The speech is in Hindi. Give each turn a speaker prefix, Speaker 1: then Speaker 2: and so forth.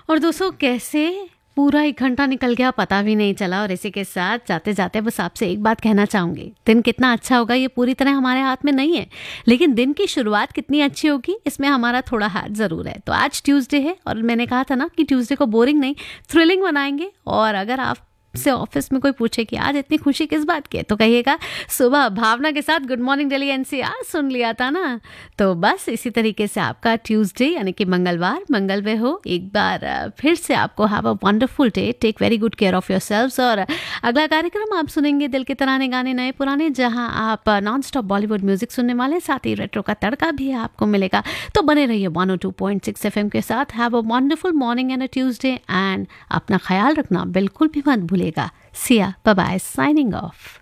Speaker 1: और दोस्तों कैसे पूरा 1 घंटा निकल गया पता भी नहीं चला। और इसी के साथ जाते जाते बस आपसे एक बात कहना चाहूँगी, दिन कितना अच्छा होगा ये पूरी तरह हमारे हाथ में नहीं है, लेकिन दिन की शुरुआत कितनी अच्छी होगी इसमें हमारा थोड़ा हाथ ज़रूर है। तो आज ट्यूसडे है और मैंने कहा था ना कि ट्यूसडे को बोरिंग नहीं थ्रिलिंग बनाएंगे। और अगर आप से ऑफिस में कोई पूछे कि आज इतनी खुशी किस बात की है, तो कहिएगा सुबह भावना के साथ गुड मॉर्निंग दिल्ली एनसीआर सुन लिया था ना। तो बस इसी तरीके से आपका ट्यूसडे यानी कि मंगलवार हो एक बार फिर से आपको have a wonderful day, take very good care of yourselves. और अगला कार्यक्रम आप सुनेंगे दिल के तराने गाने नए पुराने, जहां आप नॉन स्टॉप बॉलीवुड म्यूजिक सुनने वाले, साथ ही रेट्रो का तड़का भी आपको मिलेगा। तो बने रहिए 102.6 एफएम के साथ। Have a wonderful morning and a Tuesday, and अपना ख्याल रखना बिल्कुल भी मत भूलिएगा। Siya bye bye, signing off.